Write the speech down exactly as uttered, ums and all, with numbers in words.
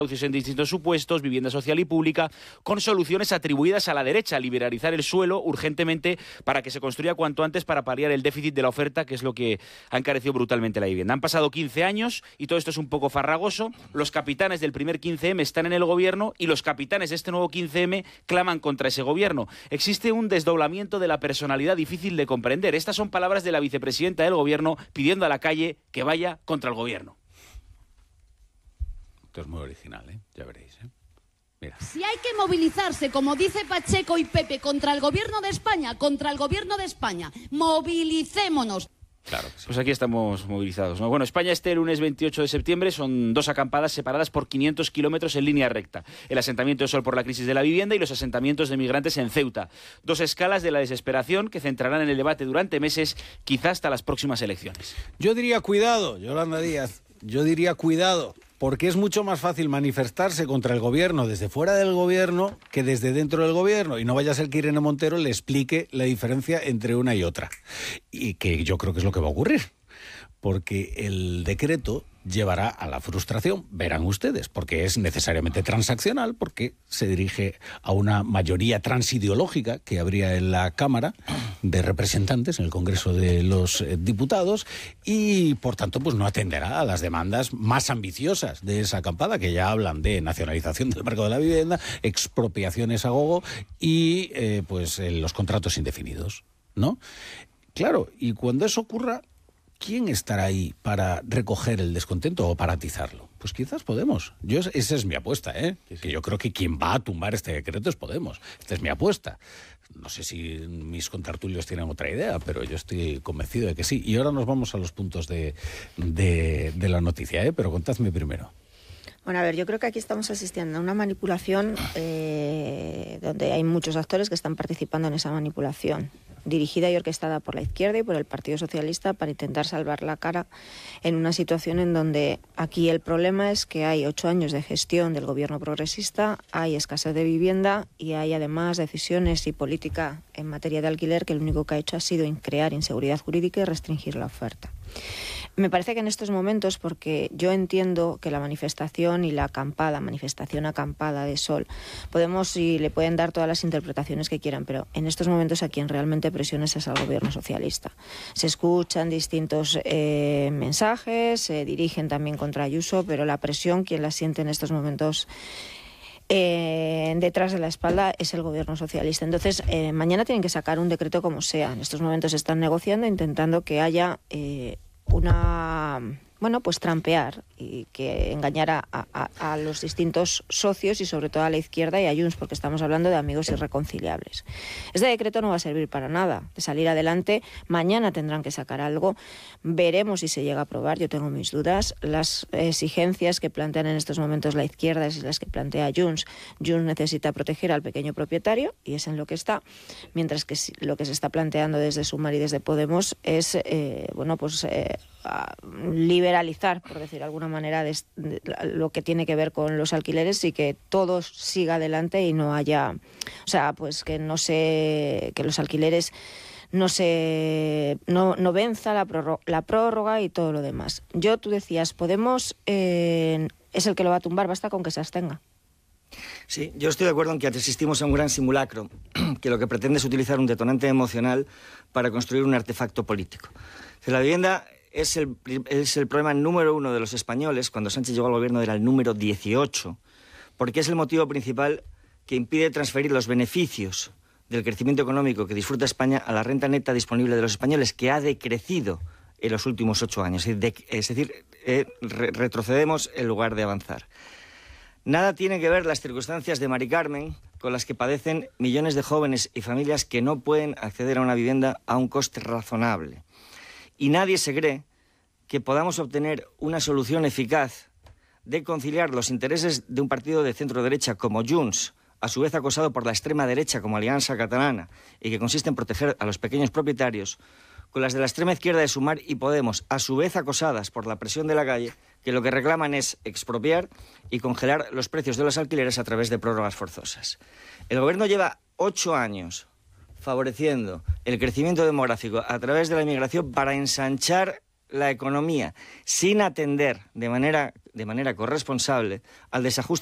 en distintos supuestos, vivienda social y pública, con soluciones atribuidas a la derecha, liberalizar el suelo urgentemente para que se construya cuanto antes para paliar el déficit de la oferta, que es lo que ha encarecido brutalmente la vivienda. Han pasado quince años y todo esto es un poco farragoso. Los capitanes del primer quince eme están en el gobierno y los capitanes de este nuevo quince eme claman contra ese gobierno. Existe un desdoblamiento de la personalidad difícil de comprender. Estas son palabras de la vicepresidenta del gobierno pidiendo a la calle que vaya contra el gobierno. Esto es muy original, ¿eh? Ya veréis, ¿eh? Mira. Si hay que movilizarse, como dice Pacheco y Pepe, contra el gobierno de España, contra el gobierno de España, movilicémonos. Claro, sí. Pues aquí estamos movilizados, ¿no? Bueno, España este lunes veintiocho de septiembre son dos acampadas separadas por quinientos kilómetros en línea recta. El asentamiento de Sol por la crisis de la vivienda y los asentamientos de migrantes en Ceuta. Dos escalas de la desesperación que centrarán en el debate durante meses, quizá hasta las próximas elecciones. Yo diría cuidado, Yolanda Díaz, yo diría cuidado. Porque es mucho más fácil manifestarse contra el gobierno desde fuera del gobierno que desde dentro del gobierno. Y no vaya a ser que Irene Montero le explique la diferencia entre una y otra. Y que yo creo que es lo que va a ocurrir. Porque el decreto llevará a la frustración, verán ustedes, porque es necesariamente transaccional, porque se dirige a una mayoría transideológica que habría en la Cámara de Representantes, en el Congreso de los Diputados, y por tanto pues no atenderá a las demandas más ambiciosas de esa acampada, que ya hablan de nacionalización del mercado de la vivienda, expropiaciones a gogo y eh, pues eh, los contratos indefinidos, ¿no? Claro, y cuando eso ocurra, ¿quién estará ahí para recoger el descontento o para atizarlo? Pues quizás Podemos. Yo, esa es mi apuesta, ¿eh? Que yo creo que quien va a tumbar este decreto es Podemos. Esta es mi apuesta. No sé si mis contertulios tienen otra idea, pero yo estoy convencido de que sí. Y ahora nos vamos a los puntos de, de, de la noticia, ¿eh? Pero contadme primero. Bueno, a ver, yo creo que aquí estamos asistiendo a una manipulación eh, donde hay muchos actores que están participando en esa manipulación, dirigida y orquestada por la izquierda y por el Partido Socialista para intentar salvar la cara en una situación en donde aquí el problema es que hay ocho años de gestión del gobierno progresista, hay escasez de vivienda y hay además decisiones y política en materia de alquiler que lo único que ha hecho ha sido crear inseguridad jurídica y restringir la oferta. Me parece que en estos momentos, porque yo entiendo que la manifestación y la acampada, manifestación acampada de Sol, Podemos y le pueden dar todas las interpretaciones que quieran, pero en estos momentos a quien realmente presiona es al gobierno socialista. Se escuchan distintos eh, mensajes, se dirigen también contra Ayuso, pero la presión, quien la siente en estos momentos Eh, detrás de la espalda es el gobierno socialista. Entonces, eh, mañana tienen que sacar un decreto como sea. En estos momentos están negociando, intentando que haya eh, una... bueno, pues trampear y que engañara a, a, a los distintos socios y sobre todo a la izquierda y a Junts, porque estamos hablando de amigos irreconciliables. Este decreto no va a servir para nada. De salir adelante, mañana tendrán que sacar algo. Veremos si se llega a aprobar, yo tengo mis dudas. Las exigencias que plantean en estos momentos la izquierda es las que plantea Junts. Junts necesita proteger al pequeño propietario y es en lo que está, mientras que lo que se está planteando desde Sumar y desde Podemos es, eh, bueno, pues eh, liberalizar, por decir de alguna manera, de, de, lo que tiene que ver con los alquileres y que todo siga adelante y no haya, o sea, pues que no se, que los alquileres no se, no, no venza la prórroga, la prórroga y todo lo demás. Yo, tú decías, Podemos eh, es el que lo va a tumbar, basta con que se abstenga. Sí, yo estoy de acuerdo en que asistimos a un gran simulacro, que lo que pretende es utilizar un detonante emocional para construir un artefacto político. La vivienda es el, es el problema número uno de los españoles. Cuando Sánchez llegó al gobierno era el número dieciocho, porque es el motivo principal que impide transferir los beneficios del crecimiento económico que disfruta España a la renta neta disponible de los españoles, que ha decrecido en los últimos ocho años. Es decir, eh, re retrocedemos en lugar de avanzar. Nada tiene que ver las circunstancias de Mari Carmen con las que padecen millones de jóvenes y familias que no pueden acceder a una vivienda a un coste razonable. Y nadie se cree que podamos obtener una solución eficaz de conciliar los intereses de un partido de centro-derecha como Junts, a su vez acosado por la extrema derecha como Alianza Catalana, y que consiste en proteger a los pequeños propietarios, con las de la extrema izquierda de Sumar y Podemos, a su vez acosadas por la presión de la calle, que lo que reclaman es expropiar y congelar los precios de los alquileres a través de prórrogas forzosas. El gobierno lleva ocho años favoreciendo el crecimiento demográfico a través de la inmigración para ensanchar la economía sin atender de manera, de manera corresponsable al desajuste